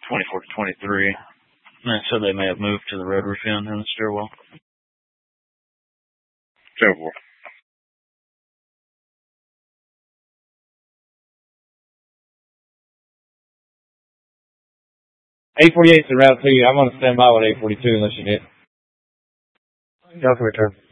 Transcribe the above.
24 to 23. And so they may have moved to the red roof end in the stairwell. 10-4. $848 to route 2. I'm going to stand by with $842 unless you get. Y'all can return.